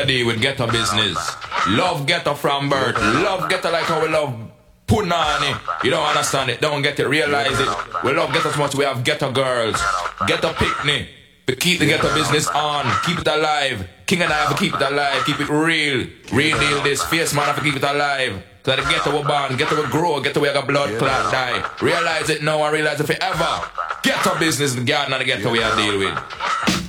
I deal with ghetto business. Love ghetto from birth. Love ghetto like how we love punani. You don't understand it, don't get it, realize it. We love ghetto so much, we have ghetto girls. Ghetto picnic. We keep the ghetto business on. Keep it alive. King and I have to keep it alive. Keep it real. Real deal this. Fierce man have to keep it alive. So the ghetto will born. Ghetto will grow. Ghetto will have blood clot die. Realize it now and realize it forever. Ghetto business, the garden and the ghetto we are deal with.